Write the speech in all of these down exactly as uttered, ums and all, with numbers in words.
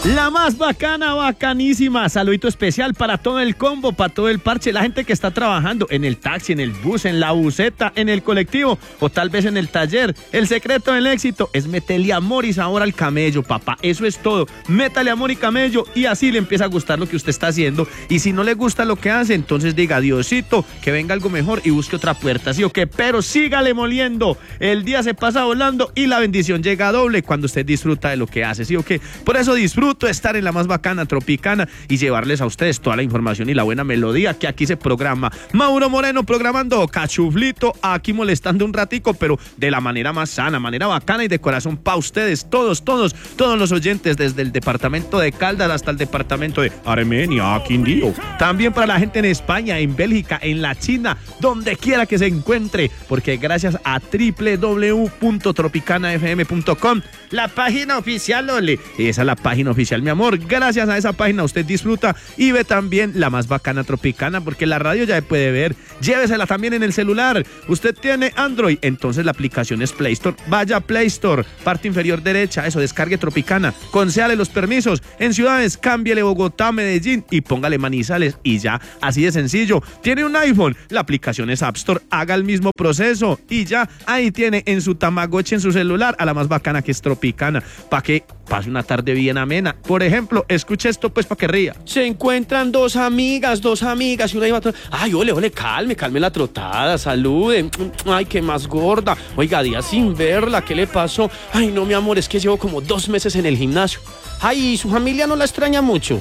La más bacana, bacanísima. Saludito especial para todo el combo, para todo el parche, la gente que está trabajando en el taxi, en el bus, en la buseta, en el colectivo o tal vez en el taller. El secreto del éxito es meterle amor y sabor al camello, papá. Eso es todo. Métale amor y camello y así le empieza a gustar lo que usted está haciendo. Y si no le gusta lo que hace, entonces diga Diosito, que venga algo mejor y busque otra puerta, ¿sí o qué? Pero sígale moliendo. El día se pasa volando y la bendición llega doble cuando usted disfruta de lo que hace, ¿sí o qué? Por eso disfruta estar en la más bacana Tropicana y llevarles a ustedes toda la información y la buena melodía que aquí se programa. Mauro Moreno programando, Cachuflito aquí molestando un ratico, pero de la manera más sana, manera bacana y de corazón para ustedes, todos, todos, todos los oyentes, desde el departamento de Caldas hasta el departamento de Armenia, Quindío. También para la gente en España, en Bélgica, en la China, donde quiera que se encuentre, porque gracias a doble u doble u doble u punto tropicana f m punto com, la página oficial, Ole, esa es la página oficial, mi amor. Gracias a esa página usted disfruta y ve también la más bacana Tropicana, porque la radio ya puede ver. Llévesela también en el celular. Usted tiene Android, entonces la aplicación es Play Store. Vaya a Play Store, parte inferior derecha, eso, descargue Tropicana, concédale los permisos. En ciudades, cámbiale Bogotá, Medellín y póngale Manizales y ya, así de sencillo. Tiene un iPhone, la aplicación es App Store, haga el mismo proceso y ya, ahí tiene en su Tamagotchi, en su celular, a la más bacana que es Tropicana, para que pase una tarde bien amena. Por ejemplo, escuche esto pues para que ría. Se encuentran dos amigas, dos amigas y una iba a... Ay, ole, ole, calme, calme la trotada, saluden. Ay, qué más gorda. Oiga, día sin verla, ¿qué le pasó? Ay, no, mi amor, es que llevo como dos meses en el gimnasio. Ay, ¿y su familia no la extraña mucho?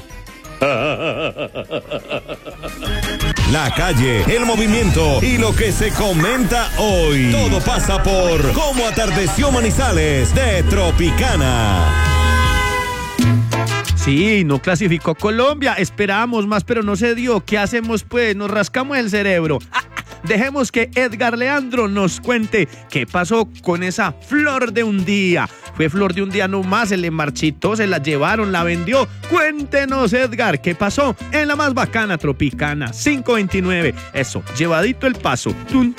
La calle, el movimiento y lo que se comenta hoy. Todo pasa por Cómo atardeció Manizales de Tropicana. Sí, no clasificó Colombia, esperábamos más, pero no se dio. ¿Qué hacemos pues? Nos rascamos el cerebro. Ah, dejemos que Edgar Leandro nos cuente qué pasó con esa flor de un día. Fue flor de un día nomás, se le marchitó, se la llevaron, la vendió. Cuéntenos, Edgar, ¿qué pasó en la más bacana Tropicana? cinco veintinueve. Eso, llevadito el paso. Tun,